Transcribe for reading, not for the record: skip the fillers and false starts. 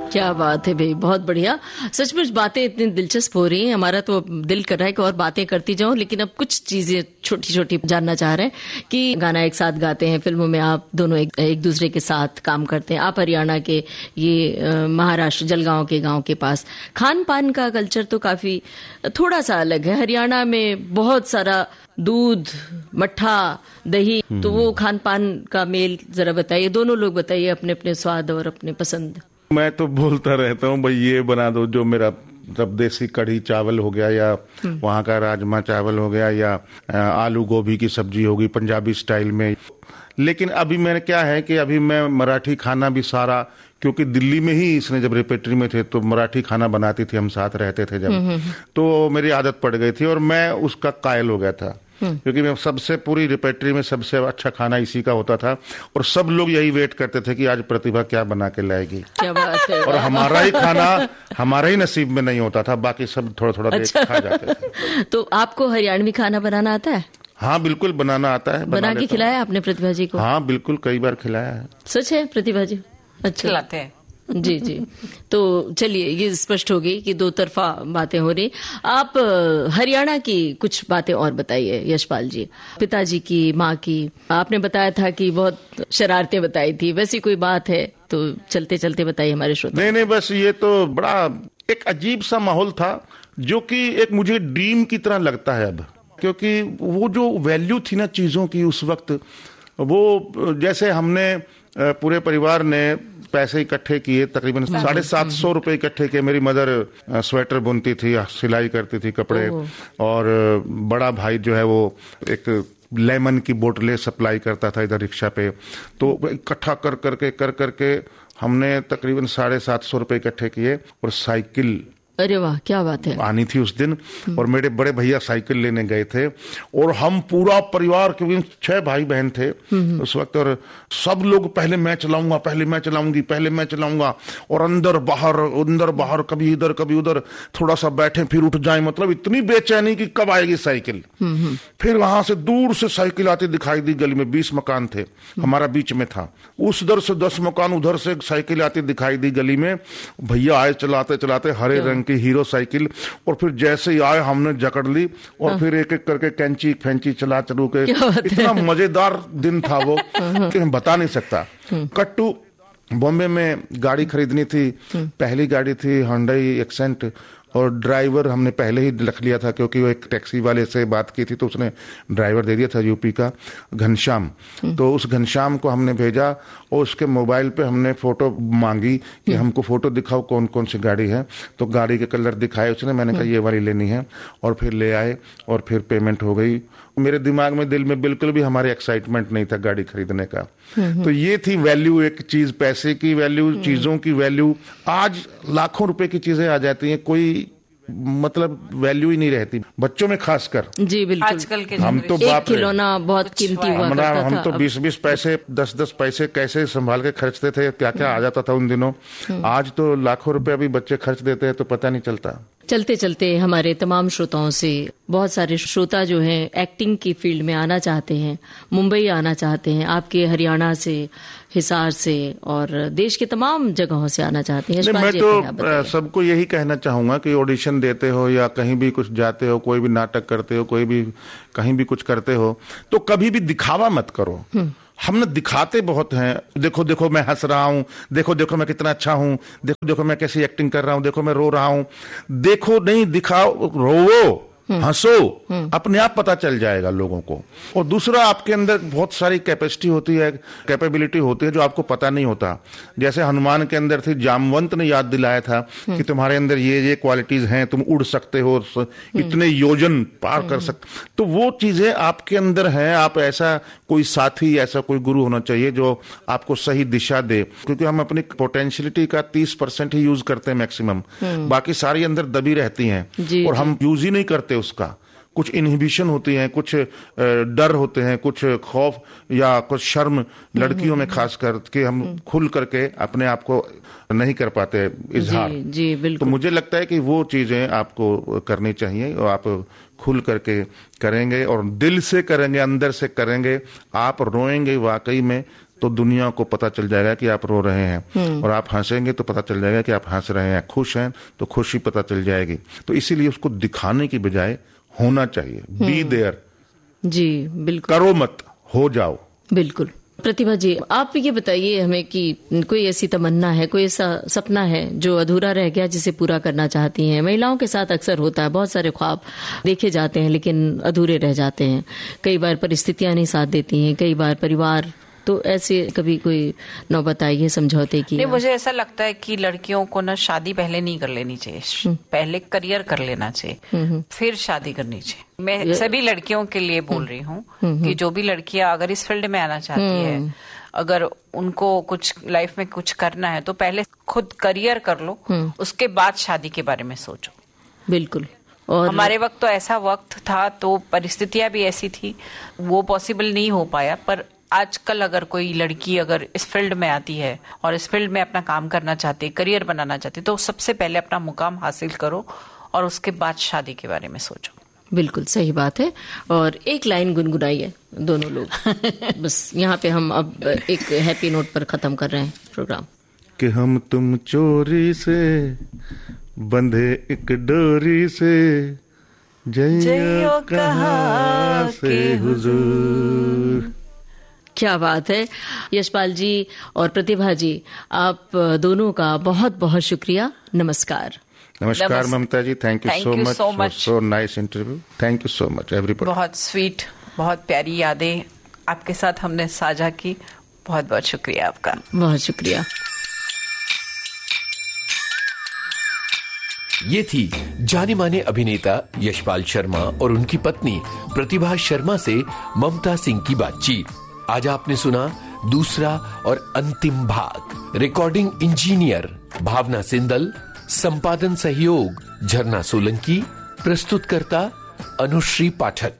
क्या बात है भाई, बहुत बढ़िया। सचमुच बातें इतनी दिलचस्प हो रही हैं, हमारा तो दिल कर रहा है कि और बातें करती जाऊं, लेकिन अब कुछ चीजें छोटी छोटी जानना चाह रहे हैं कि गाना एक साथ गाते हैं, फिल्मों में आप दोनों एक दूसरे के साथ काम करते हैं, आप हरियाणा के, ये महाराष्ट्र जलगांव के गांव के पास। खान पान का कल्चर तो काफी थोड़ा सा अलग है। हरियाणा में बहुत सारा दूध, मट्ठा, दही, तो वो खान पान का मेल जरा बताइए, दोनों लोग बताइए अपने अपने स्वाद और अपने पसंद। मैं तो बोलता रहता हूँ भाई ये बना दो, जो मेरा तब देसी कढ़ी चावल हो गया, या वहाँ का राजमा चावल हो गया, या आलू गोभी की सब्जी होगी पंजाबी स्टाइल में। लेकिन अभी मैंने क्या है कि अभी मैं मराठी खाना भी सारा, क्योंकि दिल्ली में ही इसने जब रेपेट्री में थे तो मराठी खाना बनाती थी, हम साथ रहते थे जब, तो मेरी आदत पड़ गई थी और मैं उसका कायल हो गया था, क्योंकि मैं सबसे पूरी रिपेट्री में सबसे अच्छा खाना इसी का होता था और सब लोग यही वेट करते थे कि आज प्रतिभा क्या बना के लाएगी। क्या बात है। और हमारा ही खाना हमारा ही नसीब में नहीं होता था, बाकी सब थोड़ा थोड़ा अच्छा। खा जाते थे। तो आपको हरियाणवी खाना बनाना आता है? हाँ बिल्कुल, बनाना आता है। बना के खिलाया आपने प्रतिभा जी को? हाँ बिल्कुल, कई बार खिलाया है। सच है प्रतिभा जी? अच्छा खिलाते हैं जी जी। तो चलिए, ये स्पष्ट हो गई कि दो तरफा बातें हो रही। आप हरियाणा की कुछ बातें और बताइए यशपाल जी। पिताजी की, माँ की, आपने बताया था कि बहुत शरारतें बताई थी, वैसी कोई बात है तो चलते चलते बताइए हमारे श्रोता। नहीं, बस ये तो बड़ा एक अजीब सा माहौल था, जो कि एक मुझे ड्रीम की तरह लगता है अब, क्योंकि वो जो वैल्यू थी ना चीजों की उस वक्त, वो जैसे हमने पूरे परिवार ने पैसे इकट्ठे किए, तकरीबन 750 रुपए इकट्ठे किए। मेरी मदर स्वेटर बुनती थी, सिलाई करती थी कपड़े, और बड़ा भाई जो है वो एक लेमन की बोतलें सप्लाई करता था इधर रिक्शा पे। तो इकट्ठा कर करके हमने तकरीबन 750 रुपए इकट्ठे किए और साइकिल, अरे वाह क्या बात है, आनी थी उस दिन। और मेरे बड़े भैया साइकिल लेने गए थे और हम पूरा परिवार, क्योंकि 6 भाई बहन थे उस वक्त, और सब लोग पहले मैं चलाऊंगा, पहले मैं चलाऊंगी, पहले मैं चलाऊंगा, और अंदर बाहर कभी इधर कभी उधर, थोड़ा सा बैठे फिर उठ जाए, मतलब इतनी बेचैनी कि कब आएगी साइकिल। फिर वहां से दूर से साइकिल आती दिखाई दी, गली में 20 मकान थे, हमारा बीच में था, उस उधर से 10 मकान, उधर से साइकिल आती दिखाई दी गली में। भैया आए चलाते चलाते, हरे रंग की हीरो साइकिल, और फिर जैसे ही आए हमने जकड़ ली और फिर एक एक करके कैंची फैंची चला चलू के। इतना मजेदार दिन था वो कि मैं बता नहीं सकता। कट्टू बॉम्बे में गाड़ी खरीदनी थी, पहली गाड़ी थी हुंडई एक्सेंट, और ड्राइवर हमने पहले ही रख लिया था, क्योंकि वो एक टैक्सी वाले से बात की थी तो उसने ड्राइवर दे दिया था, यूपी का घनश्याम। तो उस घनश्याम को हमने भेजा और उसके मोबाइल पे हमने फोटो मांगी कि हमको फोटो दिखाओ कौन कौन सी गाड़ी है। तो गाड़ी के कलर दिखाए उसने, मैंने कहा ये वाली लेनी है, और फिर ले आए और फिर पेमेंट हो गई। मेरे दिमाग में, दिल में बिल्कुल भी हमारे एक्साइटमेंट नहीं था गाड़ी खरीदने का। तो ये थी वैल्यू, एक चीज, पैसे की वैल्यू, चीजों की वैल्यू। आज लाखों रुपए की चीजें आ जाती हैं, कोई मतलब वैल्यू ही नहीं रहती, बच्चों में खासकर। जी बिल्कुल। आजकल के हम तो एक खिलौना बहुत कीमती हुआ करता था। हम तो 20-20 पैसे, 10-10 पैसे कैसे संभाल के खर्चते थे, क्या क्या आ जाता था उन दिनों। आज तो लाखों रुपए अभी बच्चे खर्च देते हैं तो पता नहीं चलता। चलते चलते हमारे तमाम श्रोताओं से, बहुत सारे श्रोता जो हैं एक्टिंग की फील्ड में आना चाहते हैं, मुंबई आना चाहते हैं, आपके हरियाणा से, हिसार से और देश के तमाम जगहों से आना चाहते हैं। मैं तो सबको यही कहना चाहूंगा कि ऑडिशन देते हो या कहीं भी कुछ जाते हो, कोई भी नाटक करते हो, कोई भी कहीं भी कुछ करते हो, तो कभी भी दिखावा मत करो। हम दिखाते बहुत हैं, देखो देखो मैं हंस रहा हूं, देखो देखो मैं कितना अच्छा हूं, देखो देखो मैं कैसी एक्टिंग कर रहा हूं, देखो मैं रो रहा हूं। देखो नहीं, दिखाओ, रोवो, हंसो, अपने आप पता चल जाएगा लोगों को। और दूसरा, आपके अंदर बहुत सारी कैपेसिटी होती है, कैपेबिलिटी होती है जो आपको पता नहीं होता। जैसे हनुमान के अंदर थी, जामवंत ने याद दिलाया था कि तुम्हारे अंदर ये क्वालिटीज हैं, तुम उड़ सकते हो, इतने योजन पार कर सकते। तो वो चीजें आपके अंदर हैं। आप ऐसा कोई साथी, ऐसा कोई गुरु होना चाहिए जो आपको सही दिशा दे, क्योंकि हम अपनी पोटेंशियलिटी का 30% ही यूज करते हैं मैक्सिमम, बाकी सारी अंदर दबी रहती हैं और हम यूज ही नहीं करते उसका। कुछ इनहिबिशन होती है, कुछ डर होते हैं, कुछ खौफ या कुछ शर्म, लड़कियों में खास कर के हम खुल करके अपने आप को नहीं कर पाते इजहार। जी बिल्कुल। तो मुझे लगता है कि वो चीजें आपको करनी चाहिए और आप खुल करके करेंगे और दिल से करेंगे, अंदर से करेंगे, आप रोएंगे वाकई में तो दुनिया को पता चल जाएगा कि आप रो रहे हैं, और आप हंसेंगे तो पता चल जाएगा कि आप हंस रहे हैं, खुश हैं तो खुशी पता चल जाएगी। तो इसीलिए उसको दिखाने की बजाय होना चाहिए, बी देयर। जी बिल्कुल, करो मत, हो जाओ। बिल्कुल। प्रतिभा जी, आप ये बताइए हमें कि कोई ऐसी तमन्ना है, कोई ऐसा सपना है जो अधूरा रह गया जिसे पूरा करना चाहती हैं? महिलाओं के साथ अक्सर होता है, बहुत सारे ख्वाब देखे जाते हैं लेकिन अधूरे रह जाते हैं। कई बार परिस्थितियां नहीं साथ देती हैं, कई बार परिवार, तो ऐसे कभी कोई नौबत आई है समझौते की? नहीं, मुझे ऐसा लगता है कि लड़कियों को ना शादी पहले नहीं कर लेनी चाहिए, पहले करियर कर लेना चाहिए, फिर शादी करनी चाहिए। मैं सभी लड़कियों के लिए बोल रही हूँ कि जो भी लड़कियां अगर इस फील्ड में आना चाहती है, अगर उनको कुछ लाइफ में कुछ करना है तो पहले खुद करियर कर लो, उसके बाद शादी के बारे में सोचो। बिल्कुल। और हमारे वक्त तो ऐसा वक्त था, तो परिस्थितियां भी ऐसी थी, वो पॉसिबल नहीं हो पाया। पर आजकल अगर कोई लड़की अगर इस फील्ड में आती है और इस फील्ड में अपना काम करना चाहती है, करियर बनाना चाहती है, तो सबसे पहले अपना मुकाम हासिल करो और उसके बाद शादी के बारे में सोचो। बिल्कुल सही बात है। और एक लाइन गुनगुनाइए दोनों लोग बस यहाँ पे हम अब एक हैप्पी नोट पर खत्म कर रहे हैं प्रोग्राम। कि हम तुम चोरी से बंधे एक डोरी से, जइयो कहाँ से हुजूर। क्या बात है। यशपाल जी और प्रतिभा जी, आप दोनों का बहुत बहुत शुक्रिया। नमस्कार। नमस्कार ममता जी, thank you so much, so nice interview, thank you so much everybody. बहुत स्वीट, बहुत प्यारी यादें आपके साथ हमने साझा की, बहुत बहुत शुक्रिया आपका। बहुत शुक्रिया। ये थी जाने माने अभिनेता यशपाल शर्मा और उनकी पत्नी प्रतिभा शर्मा से ममता सिंह की बातचीत। आज आपने सुना दूसरा और अंतिम भाग। रिकॉर्डिंग इंजीनियर भावना सिंदल, संपादन सहयोग झरना सोलंकी, प्रस्तुतकर्ता अनुश्री पाठक।